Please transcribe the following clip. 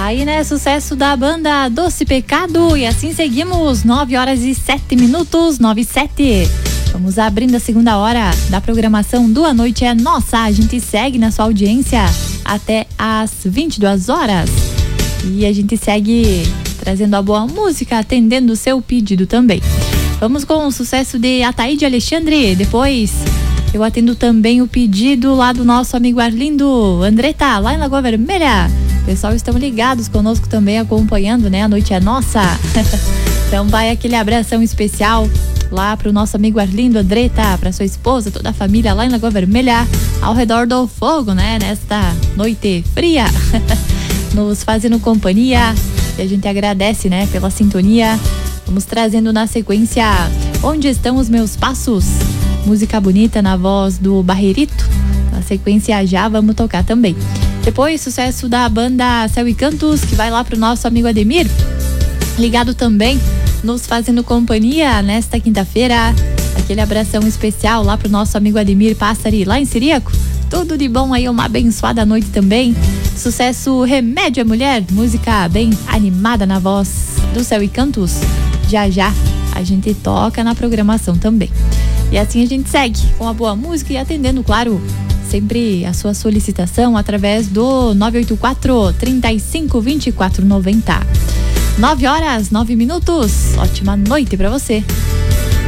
Aí, né, sucesso da banda Doce Pecado. E assim seguimos, 9h07, 9h07. Vamos abrindo a segunda hora da programação do A Noite é Nossa. A gente segue na sua audiência até às 22 horas. E a gente segue trazendo a boa música, atendendo o seu pedido também. Vamos com o sucesso de Ataíde Alexandre. Depois eu atendo também o pedido lá do nosso amigo Arlindo Andretta, lá em Lagoa Vermelha. Pessoal, estão ligados conosco também, acompanhando, né? A Noite é Nossa. Então vai aquele abração especial lá pro nosso amigo Arlindo Andretta, pra sua esposa, toda a família lá em Lagoa Vermelha, ao redor do fogo, né? Nesta noite fria, nos fazendo companhia. E a gente agradece, né? Pela sintonia. Vamos trazendo na sequência Onde Estão os Meus Passos? Música bonita na voz do Barreirito. Na sequência já vamos tocar também. Depois, sucesso da banda Céu e Cantos, que vai lá pro nosso amigo Ademir, ligado também, nos fazendo companhia nesta quinta-feira. Aquele abração especial lá pro nosso amigo Ademir Passari, lá em Siríaco. Tudo de bom aí, uma abençoada noite também. Sucesso Remédio à Mulher, música bem animada na voz do Céu e Cantos. Já já a gente toca na programação também. E assim a gente segue com a boa música e atendendo, claro, sempre a sua solicitação através do 984 35 24 90. 9h09. Ótima noite pra você.